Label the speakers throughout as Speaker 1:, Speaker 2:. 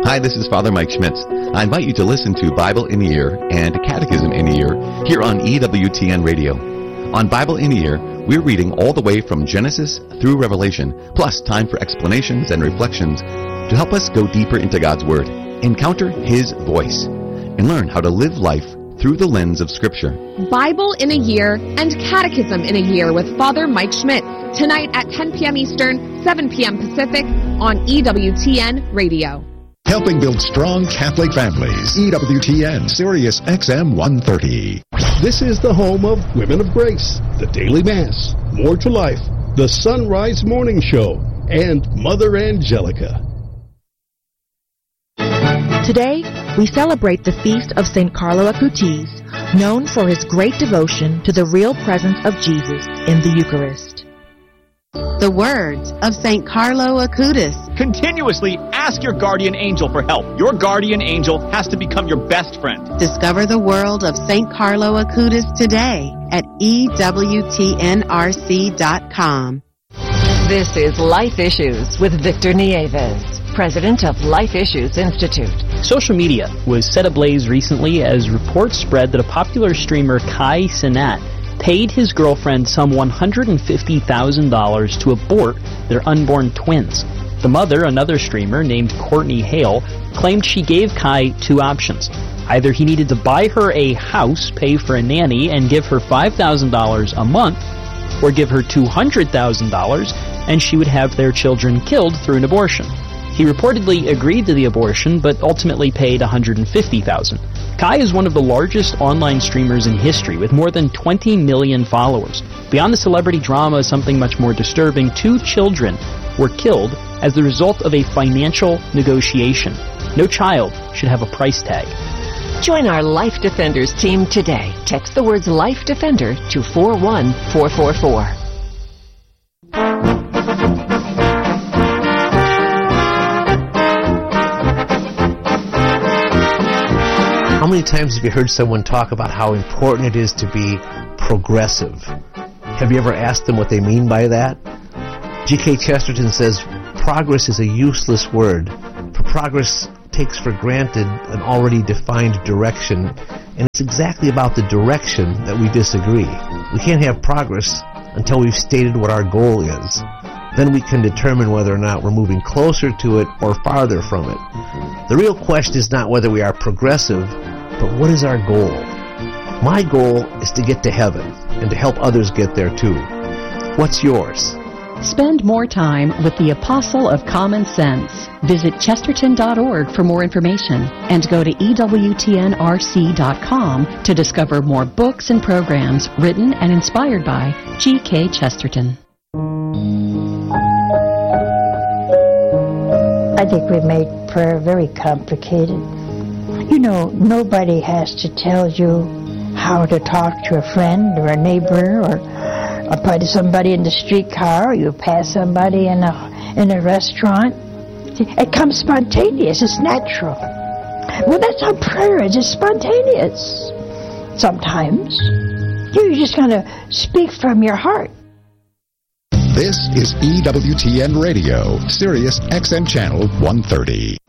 Speaker 1: Hi, this is Father Mike Schmitz. I invite you to listen to Bible in the Ear and Catechism in the Ear here on EWTN Radio. On Bible in the Ear, we're reading all the way from Genesis through Revelation, plus time for explanations and reflections to help us go deeper into God's Word, encounter His voice, and learn how to live life through the lens of Scripture.
Speaker 2: Bible in a Year and Catechism in a Year with Father Mike Schmitz, tonight at 10 p.m. Eastern, 7 p.m. Pacific on EWTN Radio.
Speaker 3: Helping build strong Catholic families. EWTN, Sirius XM 130.
Speaker 4: This is the home of Women of Grace, the Daily Mass, More to Life, the Sunrise Morning Show, and Mother Angelica.
Speaker 5: Today, we celebrate the feast of St. Carlo Acutis, known for his great devotion to the real presence of Jesus in the Eucharist.
Speaker 6: The words of St. Carlo Acutis.
Speaker 7: Continuously ask your guardian angel for help. Your guardian angel has to become your best friend.
Speaker 6: Discover the world of St. Carlo Acutis today at EWTNRC.com.
Speaker 8: This is Life Issues with Victor Nieves, president of Life Issues Institute.
Speaker 9: Social media was set ablaze recently as reports spread that a popular streamer, Kai Cenat, paid his girlfriend some $150,000 to abort their unborn twins. The mother, another streamer named Courtney Hale, claimed she gave Kai two options. Either he needed to buy her a house, pay for a nanny, and give her $5,000 a month, or give her $200,000 and she would have their children killed through an abortion. He reportedly agreed to the abortion, but ultimately paid $150,000. Kai is one of the largest online streamers in history, with more than 20 million followers. Beyond the celebrity drama, something much more disturbing, 2 children were killed as the result of a financial negotiation. No child should have a price tag.
Speaker 8: Join our Life Defenders team today. Text the words Life Defender to 41444.
Speaker 10: How many times have you heard someone talk about how important it is to be progressive? Have you ever asked them what they mean by that? G.K. Chesterton says, progress is a useless word, for progress takes for granted an already defined direction, and it's exactly about the direction that we disagree. We can't have progress until we've stated what our goal is. Then we can determine whether or not we're moving closer to it or farther from it. The real question is not whether we are progressive, but what is our goal? My goal is to get to heaven and to help others get there too. What's yours?
Speaker 11: Spend more time with the Apostle of Common Sense. Visit chesterton.org for more information and go to EWTNRC.com to discover more books and programs written and inspired by G.K. Chesterton.
Speaker 12: I think we make prayer very complicated. You know, nobody has to tell you how to talk to a friend or a neighbor or to somebody in the streetcar, or you pass somebody in a restaurant. It comes spontaneous. It's natural. Well, that's how prayer is. It's spontaneous. Sometimes you're just going to speak from your heart.
Speaker 3: This is EWTN Radio, Sirius XM Channel 130.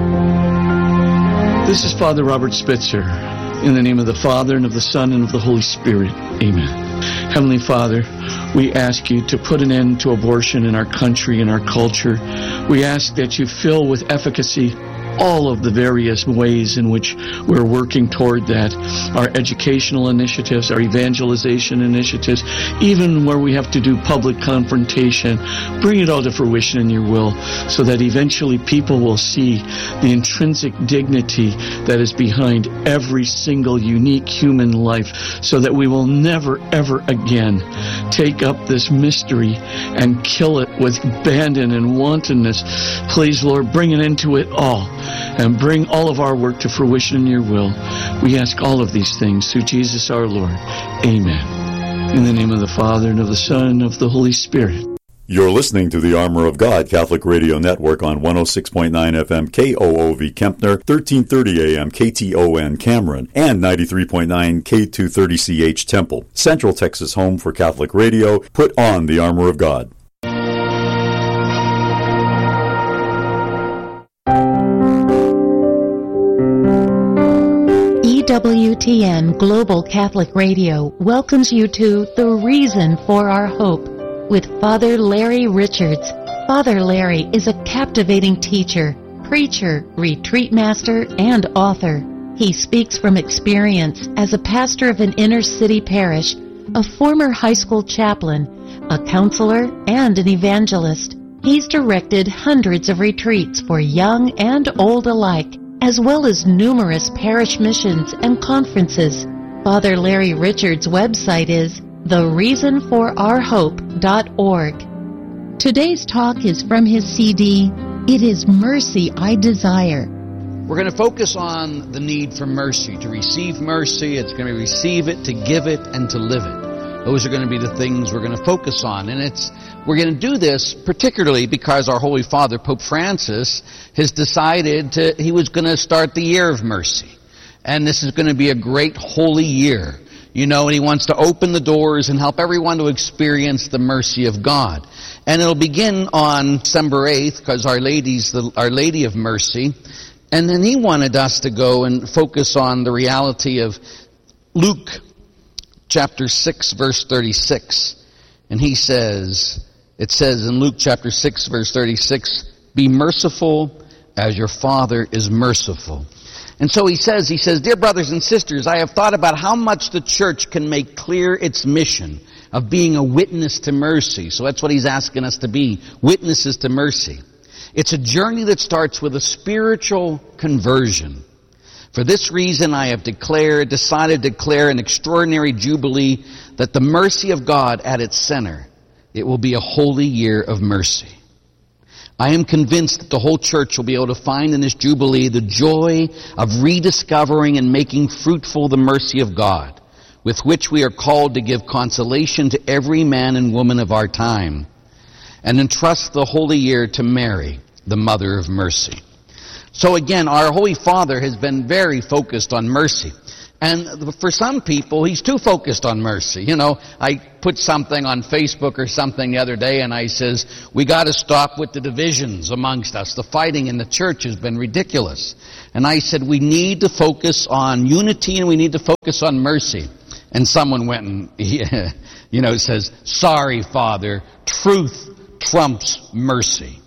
Speaker 13: This is Father Robert Spitzer. In the name of the Father, and of the Son, and of the Holy Spirit. Amen. Heavenly Father, we ask you to put an end to abortion in our country and our culture. We ask that you fill with efficacy all of the various ways in which we're working toward that. Our educational initiatives, our evangelization initiatives, even where we have to do public confrontation, bring it all to fruition in your will so that eventually people will see the intrinsic dignity that is behind every single unique human life, so that we will never ever again take up this mystery and kill it with abandon and wantonness. Please, Lord, bring an end to it all and bring all of our work to fruition in your will. We ask all of these things through Jesus our Lord. Amen. In the name of the Father, and of the Son, and of the Holy Spirit.
Speaker 14: You're listening to the Armor of God Catholic Radio Network on 106.9 FM KOOV Kempner, 1330 AM KTON Cameron, and 93.9 K230CH Temple. Central Texas home for Catholic radio. Put on the Armor of God.
Speaker 15: EWTN Global Catholic Radio welcomes you to The Reason for Our Hope with Father Larry Richards. Father Larry is a captivating teacher, preacher, retreat master, and author. He speaks from experience as a pastor of an inner-city parish, a former high school chaplain, a counselor, and an evangelist. He's directed hundreds of retreats for young and old alike, as well as numerous parish missions and conferences. Father Larry Richards' website is thereasonforourhope.org. Today's talk is from his CD, It Is Mercy I Desire.
Speaker 16: We're going to focus on the need for mercy. To receive mercy, it's going to receive it, to give it, and to live it. Those are going to be the things we're going to focus on. And we're going to do this particularly because our Holy Father, Pope Francis, has decided he was going to start the year of mercy. And this is going to be a great holy year. And he wants to open the doors and help everyone to experience the mercy of God. And it'll begin on December 8th because Our Lady of Mercy. And then he wanted us to go and focus on the reality of Luke chapter 6, verse 36. And it says in Luke chapter 6, verse 36, be merciful as your Father is merciful. And so he says, dear brothers and sisters, I have thought about how much the church can make clear its mission of being a witness to mercy. So that's what he's asking us to be, witnesses to mercy. It's a journey that starts with a spiritual conversion. For this reason, I have decided to declare an extraordinary jubilee that the mercy of God at its center. It will be a holy year of mercy. I am convinced that the whole church will be able to find in this jubilee the joy of rediscovering and making fruitful the mercy of God, with which we are called to give consolation to every man and woman of our time, and entrust the holy year to Mary, the Mother of Mercy. So again, our Holy Father has been very focused on mercy. And for some people, he's too focused on mercy. I put something on Facebook or something the other day, and I says, we got to stop with the divisions amongst us. The fighting in the church has been ridiculous. And I said, we need to focus on unity and we need to focus on mercy. And someone went and, says, sorry, Father, truth trumps mercy.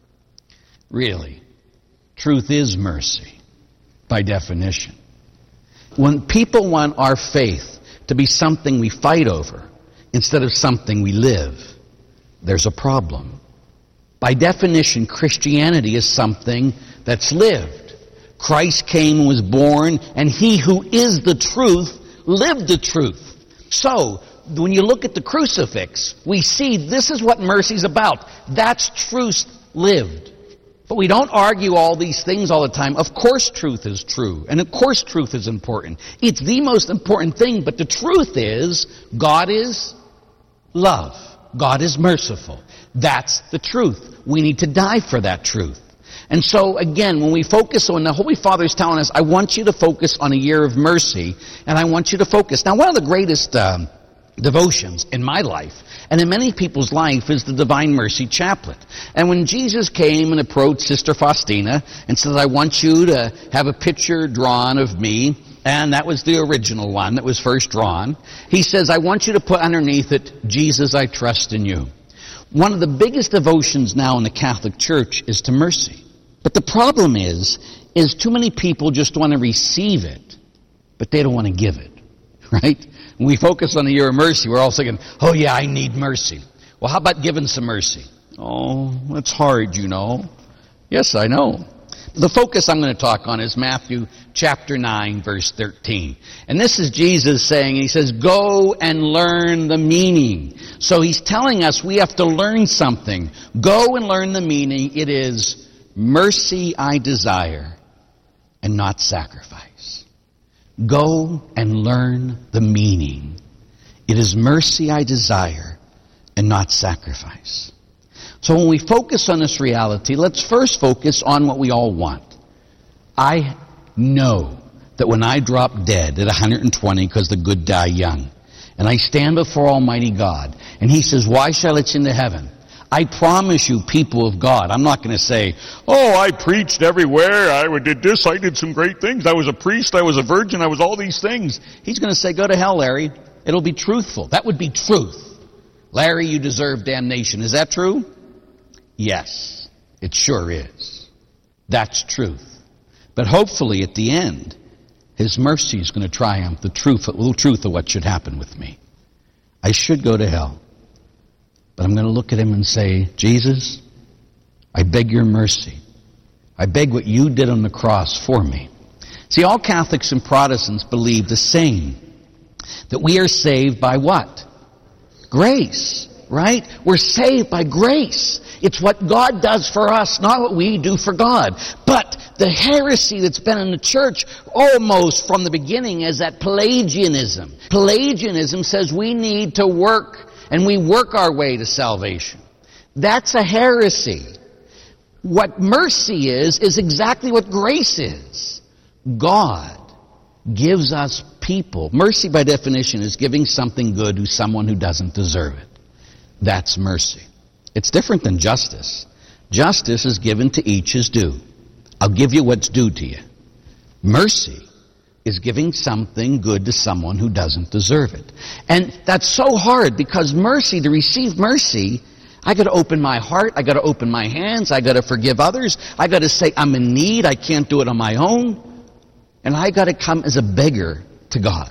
Speaker 16: Really, truth is mercy, by definition. When people want our faith to be something we fight over instead of something we live, there's a problem. By definition, Christianity is something that's lived. Christ came and was born, and he who is the truth lived the truth. So, when you look at the crucifix, we see this is what mercy's about. That's truth lived. But we don't argue all these things all the time. Of course truth is true, and of course truth is important. It's the most important thing, but the truth is, God is love. God is merciful. That's the truth. We need to die for that truth. And so, again, when we focus on, the Holy Father is telling us, I want you to focus on a year of mercy, and I want you to focus. Now, one of the greatest devotions in my life and in many people's life is the Divine Mercy Chaplet. And when Jesus came and approached Sister Faustina and said, I want you to have a picture drawn of me, and that was the original one that was first drawn, he says, I want you to put underneath it, Jesus, I trust in you. One of the biggest devotions now in the Catholic Church is to mercy. But the problem is too many people just want to receive it, but they don't want to give it, right? When we focus on the year of mercy, we're all thinking, oh yeah, I need mercy. Well, how about giving some mercy? Oh, that's hard, Yes, I know. The focus I'm going to talk on is Matthew chapter 9, verse 13. And this is Jesus saying, he says, go and learn the meaning. So he's telling us we have to learn something. Go and learn the meaning. It is mercy I desire and not sacrifice. Go and learn the meaning. It is mercy I desire and not sacrifice. So when we focus on this reality, let's first focus on what we all want. I know that when I drop dead at 120, because the good die young, and I stand before Almighty God, and he says, why shall I let you into heaven? I promise you, people of God, I'm not going to say, oh, I preached everywhere, I did this, I did some great things, I was a priest, I was a virgin, I was all these things. He's going to say, go to hell, Larry. It'll be truthful. That would be truth. Larry, you deserve damnation. Is that true? Yes, it sure is. That's truth. But hopefully at the end, His mercy is going to triumph the truth of what should happen with me. I should go to hell. But I'm going to look at Him and say, Jesus, I beg your mercy. I beg what you did on the cross for me. See, all Catholics and Protestants believe the same. That we are saved by what? Grace, right? We're saved by grace. It's what God does for us, not what we do for God. But the heresy that's been in the church almost from the beginning is that Pelagianism. Pelagianism says we need to work, and we work our way to salvation. That's a heresy. What mercy is exactly what grace is. God gives us people. Mercy by definition is giving something good to someone who doesn't deserve it. That's mercy. It's different than justice. Justice is given to each his due. I'll give you what's due to you. Mercy is giving something good to someone who doesn't deserve it. And that's so hard because mercy, to receive mercy, I got to open my heart, I got to open my hands, I got to forgive others, I got to say I'm in need, I can't do it on my own, and I got to come as a beggar to God.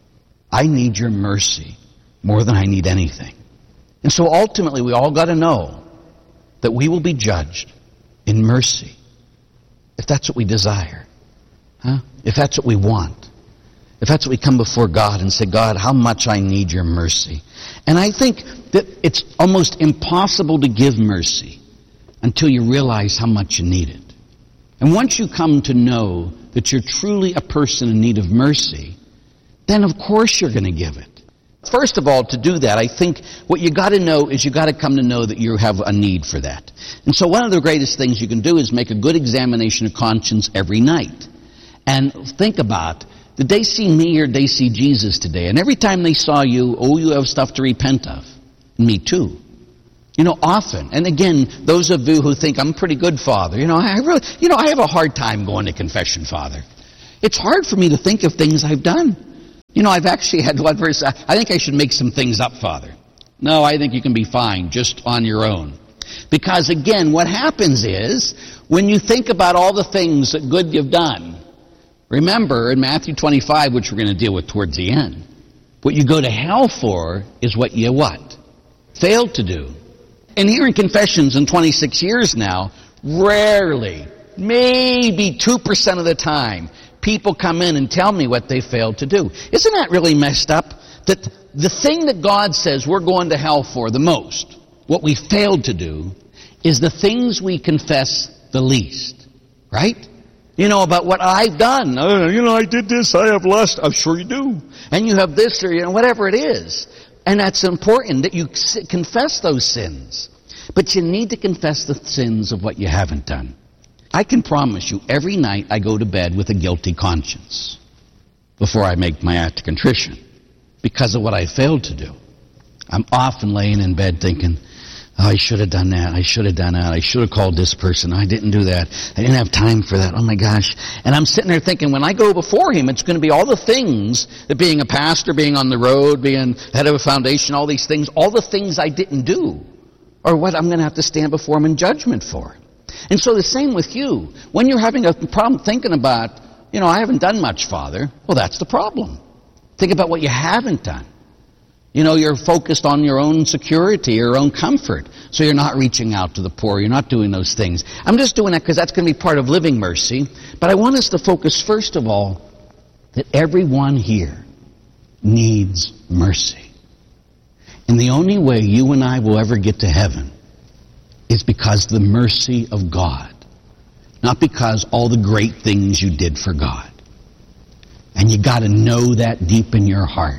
Speaker 16: I need your mercy more than I need anything. And so ultimately we all got to know that we will be judged in mercy if that's what we desire. If that's what we want. If that's what we come before God and say, God, how much I need your mercy. And I think that it's almost impossible to give mercy until you realize how much you need it. And once you come to know that you're truly a person in need of mercy, then of course you're going to give it. First of all, to do that, I think what you got to know is you got to come to know that you have a need for that. And so one of the greatest things you can do is make a good examination of conscience every night. And think about, did they see me or did they see Jesus today? And every time they saw you, oh, you have stuff to repent of. Me too. You know, often. And again, those of you who think, I'm a pretty good father, I have a hard time going to confession, Father. It's hard for me to think of things I've done. I've actually had one verse, I think I should make some things up, Father. No, I think you can be fine just on your own. Because again, what happens is, when you think about all the things that good you've done, remember in Matthew 25, which we're going to deal with towards the end, what you go to hell for is what you what? Failed to do. And here in Confessions in 26 years now, rarely, maybe 2% of the time, people come in and tell me what they failed to do. Isn't that really messed up? That the thing that God says we're going to hell for the most, what we failed to do, is the things we confess the least. Right? About what I've done. I did this, I have lust. I'm sure you do. And you have this or whatever it is. And that's important that you confess those sins. But you need to confess the sins of what you haven't done. I can promise you, every night I go to bed with a guilty conscience before I make my act of contrition because of what I failed to do. I'm often laying in bed thinking, oh, I should have done that, I should have done that, I should have called this person, I didn't do that, I didn't have time for that, oh my gosh. And I'm sitting there thinking, when I go before Him, it's going to be all the things, that being a pastor, being on the road, being head of a foundation, all these things, all the things I didn't do, are what I'm going to have to stand before Him in judgment for. And so the same with you. When you're having a problem thinking about, I haven't done much, Father, well, that's the problem. Think about what you haven't done. You're focused on your own security, your own comfort. So you're not reaching out to the poor. You're not doing those things. I'm just doing that because that's going to be part of living mercy. But I want us to focus, first of all, that everyone here needs mercy. And the only way you and I will ever get to heaven is because of the mercy of God. Not because all the great things you did for God. And you got to know that deep in your heart.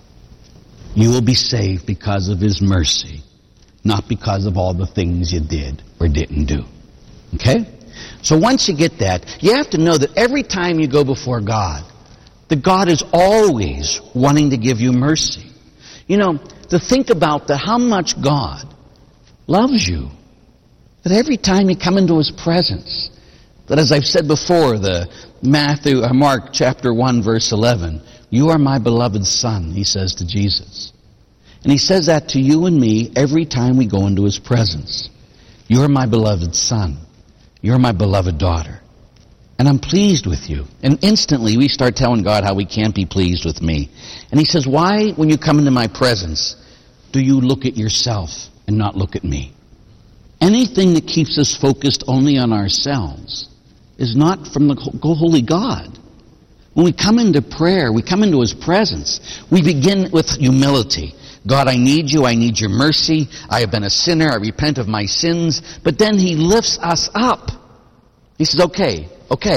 Speaker 16: You will be saved because of His mercy, not because of all the things you did or didn't do. Okay? So once you get that, you have to know that every time you go before God, that God is always wanting to give you mercy. To think about how much God loves you. That every time you come into His presence, that as I've said before, the Mark chapter 1 verse 11, you are my beloved Son, He says to Jesus. And He says that to you and me every time we go into His presence. You're my beloved son. You're my beloved daughter. And I'm pleased with you. And instantly we start telling God how we can't be pleased with me. And He says, why, when you come into my presence, do you look at yourself and not look at me? Anything that keeps us focused only on ourselves is not from the Holy God. When we come into prayer, we come into His presence, we begin with humility. God, I need you. I need your mercy. I have been a sinner. I repent of my sins. But then He lifts us up. He says, okay,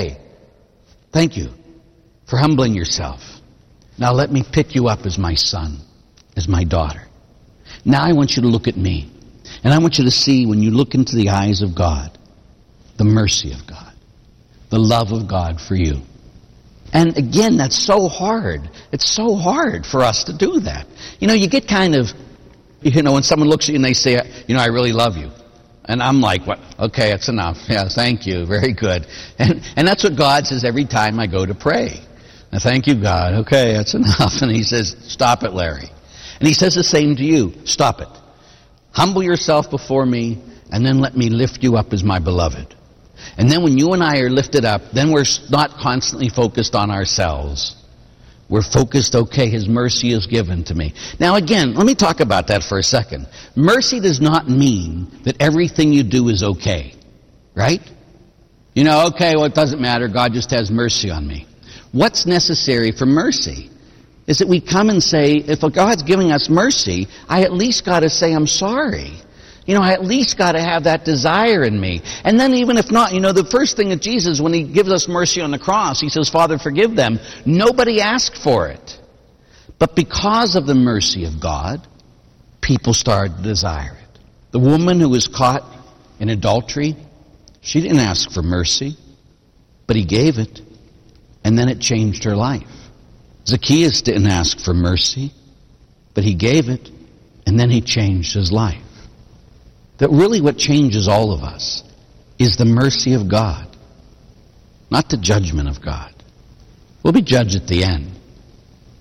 Speaker 16: thank you for humbling yourself. Now let me pick you up as my son, as my daughter. Now I want you to look at me. And I want you to see, when you look into the eyes of God, the mercy of God, the love of God for you. And again, that's so hard. It's so hard for us to do that. You get kind of, when someone looks at you and they say, I really love you. And I'm like, what? Okay, that's enough. Yeah, thank you. Very good. And that's what God says every time I go to pray. Now, thank you, God. Okay, that's enough. And He says, stop it, Larry. And He says the same to you. Stop it. Humble yourself before me, and then let me lift you up as my beloved. And then when you and I are lifted up, then we're not constantly focused on ourselves. We're focused, okay, His mercy is given to me. Now again, let me talk about that for a second. Mercy does not mean that everything you do is okay. Right? Okay, well, it doesn't matter. God just has mercy on me. What's necessary for mercy is that we come and say, if God's giving us mercy, I at least got to say I'm sorry. I at least got to have that desire in me. And then even if not, the first thing that Jesus, when He gives us mercy on the cross, He says, Father, forgive them. Nobody asked for it. But because of the mercy of God, people started to desire it. The woman who was caught in adultery, she didn't ask for mercy, but He gave it, and then it changed her life. Zacchaeus didn't ask for mercy, but he gave it, and then he changed his life. That really what changes all of us is the mercy of God, not the judgment of God. We'll be judged at the end.